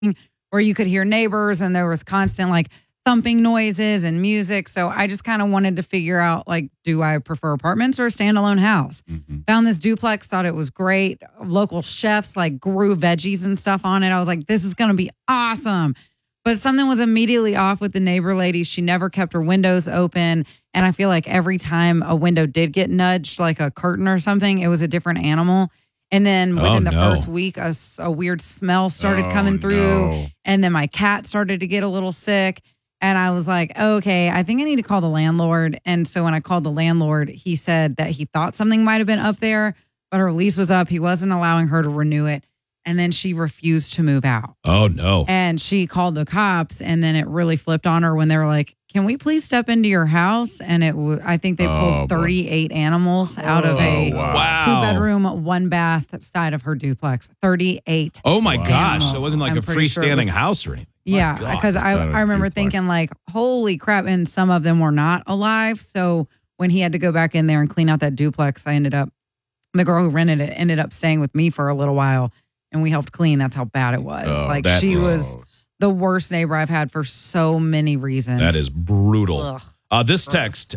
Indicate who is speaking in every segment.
Speaker 1: where you could hear neighbors and there was constant like thumping noises and music. So I just kind of wanted to figure out, like, do I prefer apartments or a standalone house? Found this duplex, thought it was great. Local chefs like grew veggies and stuff on it. I was like, this is going to be awesome. But something was immediately off with the neighbor lady. She never kept her windows open. And I feel like every time a window did get nudged, like a curtain or something, it was a different animal. And then within the first week, a weird smell started coming through.
Speaker 2: No.
Speaker 1: And then my cat started to get a little sick. And I was like, okay, I think I need to call the landlord. And so when I called the landlord, he said that he thought something might have been up there, but her lease was up. He wasn't allowing her to renew it. And then she refused to move out.
Speaker 2: Oh, no.
Speaker 1: And she called the cops, and then it really flipped on her when they were like, can we please step into your house? And I think they pulled 38 animals out of a 2-bedroom, 1-bath side of her duplex. 38.
Speaker 2: Oh, my gosh.
Speaker 1: animals.
Speaker 2: So it wasn't like
Speaker 1: I'm
Speaker 2: a
Speaker 1: pretty sure it
Speaker 2: freestanding
Speaker 1: was-
Speaker 2: house or anything.
Speaker 1: Yeah,
Speaker 2: My
Speaker 1: because
Speaker 2: God.
Speaker 1: I remember thinking like, holy crap. And some of them were not alive. So when he had to go back in there and clean out that duplex, the girl who rented it ended up staying with me for a little while. And we helped clean. That's how bad it was.
Speaker 2: Oh,
Speaker 1: like
Speaker 2: that
Speaker 1: she
Speaker 2: is-
Speaker 1: was the worst neighbor I've had for so many reasons.
Speaker 2: That is brutal. This text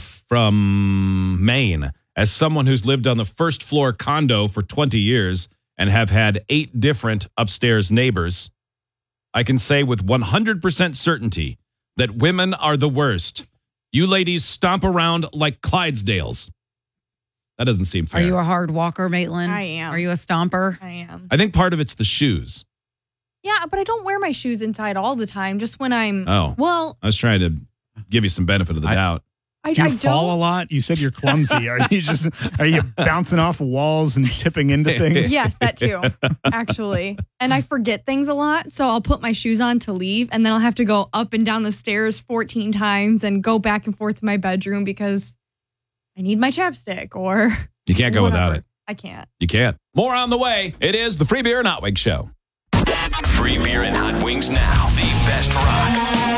Speaker 2: from Maine. As someone who's lived on the first floor condo for 20 years and have had 8 different upstairs neighbors, I can say with 100% certainty that women are the worst. You ladies stomp around like Clydesdales. That doesn't seem fair.
Speaker 1: Are you a hard walker, Maitland?
Speaker 3: I am.
Speaker 1: Are you a stomper?
Speaker 3: I am.
Speaker 2: I think part of it's the shoes.
Speaker 3: Yeah, but I don't wear my shoes inside all the time. Just when I'm.
Speaker 2: Oh.
Speaker 3: Well,
Speaker 2: I was trying to give you some benefit of the doubt.
Speaker 3: I
Speaker 4: Do you
Speaker 3: don't.
Speaker 4: fall a lot? You said you're clumsy. Are you bouncing off walls and tipping into things?
Speaker 3: Yes, that too, actually. And I forget things a lot. So I'll put my shoes on to leave, and then I'll have to go up and down the stairs 14 times and go back and forth to my bedroom because I need my chapstick or.
Speaker 2: You can't go without
Speaker 3: whatever.
Speaker 2: it.
Speaker 3: I can't.
Speaker 2: You can't. More on the way. It is the Free Beer and Hot Wings Show.
Speaker 5: Free beer and hot wings now. The best rock